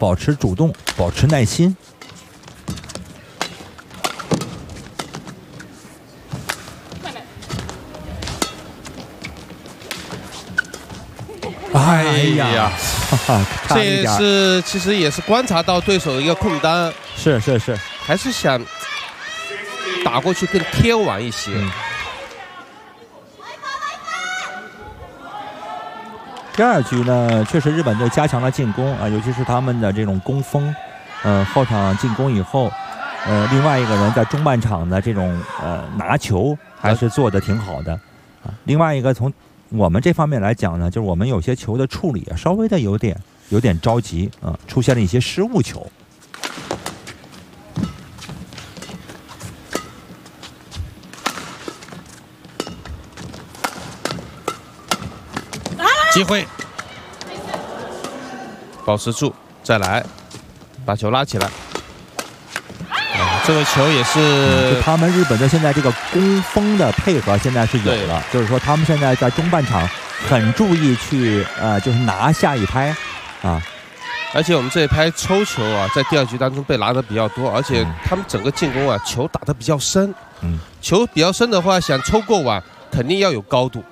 保持主动，保持耐心。哎呀，哈哈， 这也是其实也是观察到对手的一个空单， 是， 还是想打过去更贴网一些。 第二局呢，确实日本队加强了进攻啊，尤其是他们的这种攻锋，后场进攻以后，另外一个人在中半场的这种拿球还是做得挺好的啊。另外一个从我们这方面来讲呢，就是我们有些球的处理稍微的有点着急啊，出现了一些失误球。 机会，保持住，再来，把球拉起来。这个球也是， 他们日本队现在这个攻锋的配合现在是有了，就是说他们现在在中半场很注意去就是拿下一拍啊。 而且我们这一拍抽球啊，在第二局当中被拿的比较多，而且他们整个进攻啊，球打得比较深。球比较深的话，想抽过网肯定要有高度。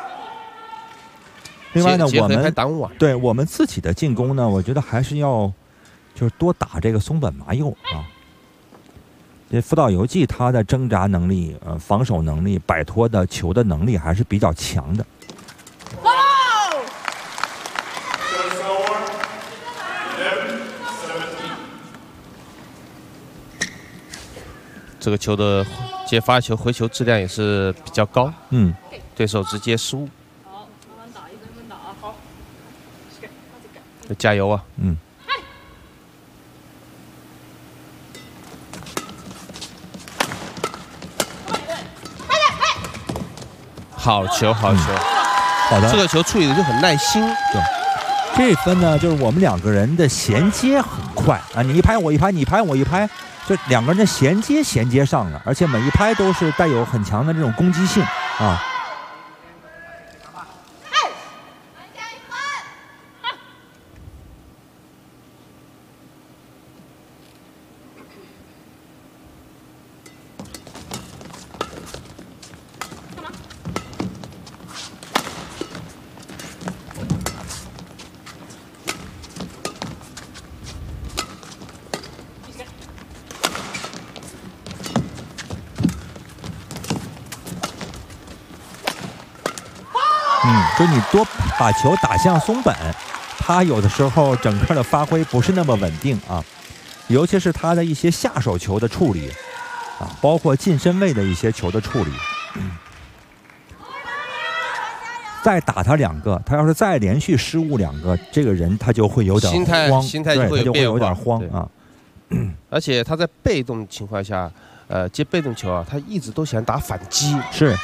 另外呢，我们自己的进攻呢，我觉得还是要就是多打这个松本麻佑啊。这福岛由纪他的挣扎能力、防守能力、摆脱的球的能力还是比较强的。 这个球的接发球、回球质量也是比较高。对手直接失误。 好，慢慢打，一分分打啊！好， 加油啊！好球，好的，这个球处理的就很耐心。 对，这一分呢，就是我们两个人的衔接很快啊，你一拍我一拍，你拍我一拍，就两个人的衔接上了，而且每一拍都是带有很强的这种攻击性啊。就你多把球打向松本，他有的时候整个的发挥不是那么稳定啊，尤其是他的一些下手球的处理啊，包括近身位的一些球的处理。再打他两个，他要是再连续失误两个，这个人他就会有点慌， 心态就会有点慌啊。 而且他在被动情况下，接被动球啊，他一直都想打反击。 是。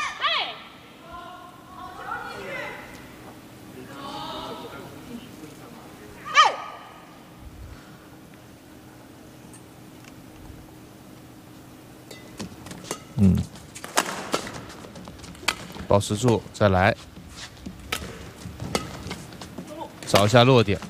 保持住，再来，找一下落点。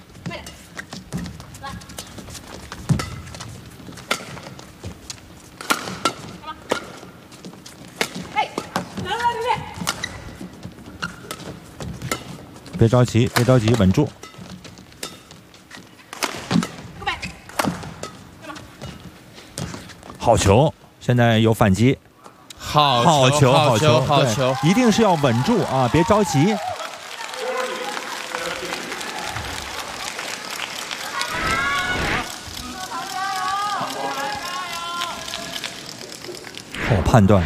别着急，别着急，稳住。好球！现在有反击。好球！一定是要稳住啊，别着急。好判断。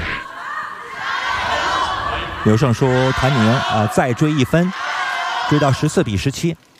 刘胜书谭宁啊，再追一分，追到14比17。